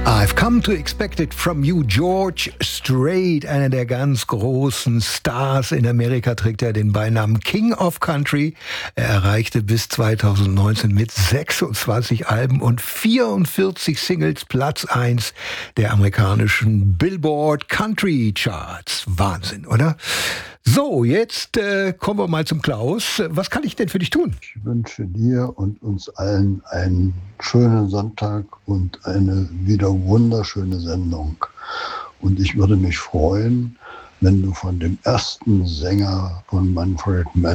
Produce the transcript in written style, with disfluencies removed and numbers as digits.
I've come to expect it from you, George Strait, einer der ganz großen Stars in Amerika, trägt er den Beinamen King of Country. Er erreichte bis 2019 mit 26 Alben und 44 Singles Platz 1 der amerikanischen Billboard Country Charts. Wahnsinn, oder? So, jetzt kommen wir mal zum Klaus. Was kann ich denn für dich tun? Ich wünsche dir und uns allen einen schönen Sonntag und eine wieder wunderschöne Sendung. Und ich würde mich freuen, wenn du von dem ersten Sänger von Manfred Mann